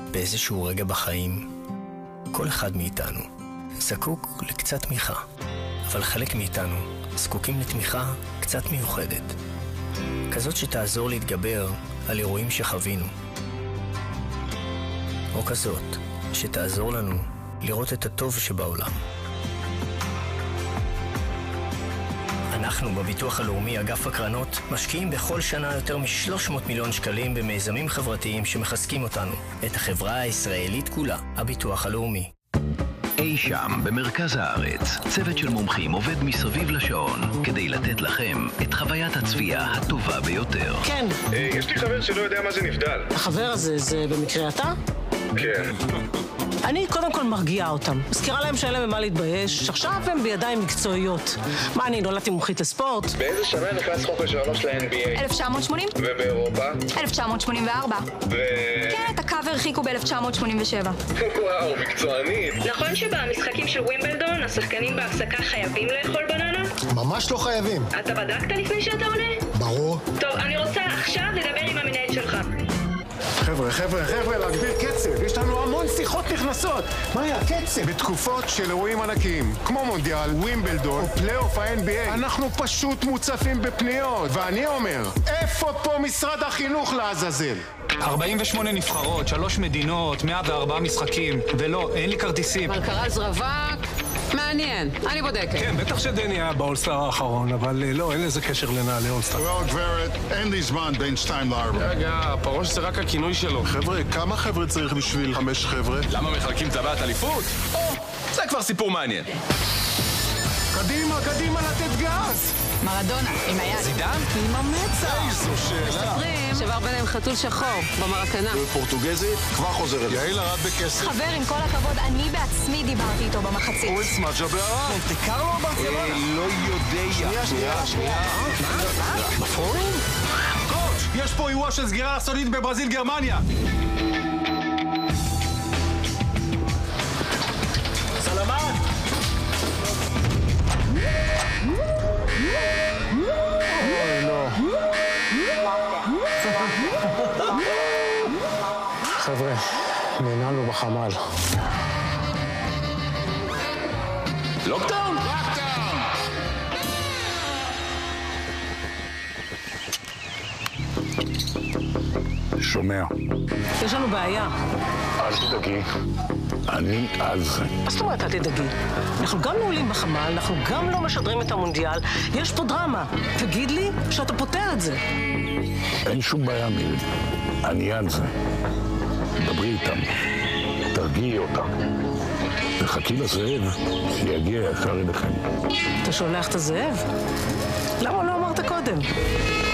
באיזשהו רגע בחיים, כל אחד מאיתנו זקוק לקצת תמיכה, אבל חלק מאיתנו זקוקים לתמיכה קצת מיוחדת, כזאת שתעזור להתגבר על אירועים שחווינו, או כזאת שתעזור לנו לראות את הטוב שבעולם. אנחנו בביטוח הלאומי אגף הקרנות משקיעים בכל שנה יותר מ-300 מיליון שקלים במיזמים חברתיים שמחזקים אותנו, את החברה הישראלית כולה, הביטוח הלאומי. אי שם במרכז הארץ, צוות של מומחים עובד מסביב לשעון כדי לתת לכם את חוויית הצפייה הטובה ביותר. כן. יש לי חבר שלא יודע מה זה נבדל. החבר הזה, זה במקרה אתה? כן. אני קודם כל מרגיעה אותם. מזכירה להם שאין להם במה להתבייש. עכשיו הם בידיים מקצועיות. מה, אני נולדתי מומחית לספורט? באיזה שנה נכנס חוק השעונות של ה-NBA? 1980. ובאירופה? 1984. כן, את הקאבר הרחיקו ב-1987. וואו, מקצוענית. נכון שבמשחקים של ווימבלדון השחקנים בהפסקה חייבים לאכול בננה? ממש לא חייבים. אתה בדקת לפני שאתה עונה? ברור. טוב, אני רוצה עכשיו לדבר עם המנהל שלך. חבר'ה, להגביר קצב. יש לנו המון שיחות נכנסות. מה היה הקצב? בתקופות של אירועים ענקיים, כמו מונדיאל, ווימבלדון או פלייאוף ה-NBA, אנחנו פשוט מוצפים בפניות. ואני אומר, איפה פה משרד החינוך לעזאזל? 48 נבחרות, 3 מדינות, 104 משחקים, ולא, אין לי כרטיסים. מלכרז רווק, מעניין, אני בודקת. כן, בטח שדני היה באולסטאר האחרון, אבל לא, אין לזה קשר לנעלי אולסטאר. לא, גברת, אין לי זמן בין 2 ל-4. רגע, הפרוש זה רק הכינוי שלו. חבר'ה, כמה חבר'ה צריך בשביל 5 חבר'ה? למה מחלקים טבעת אליפות? זה כבר סיפור מעניין. קדימה, לתת גז! מרדונה, עם היד. זידן? עם המצח. איזו שאלה. מספרים שבר ביניהם חתול שחור במרקנה. פורטוגזית, כבר חוזר אליי. יעיל הרד בכסף. חבר, עם כל הכבוד, אני בעצמי דיברתי איתו במחצית. אוי, סמאג'ה בערה. תקר לו ברצלונה. לא יודע. שנייה. בפורום? קוץ', יש פה אירוע של סגירה אסונית בברזיל, גרמניה. סלמת! חבר'ה, נעננו בחמ"ל. לוקדאון? שומע. יש לנו בעיה. אל תדאגי. אני על זה. מה זאת אומרת, אל תדאגי? אנחנו גם נעולים בחמ"ל, אנחנו גם לא משדרים את המונדיאל. יש פה דרמה. תגיד לי שאתה פותר את זה. אין שום בעיה, מירי. אני על זה. דברי איתם. תרגיעי אותם. וחכי לזאב שיגיע ישר אליכם. אתה שולח את הזאב? למה לא אמרת קודם?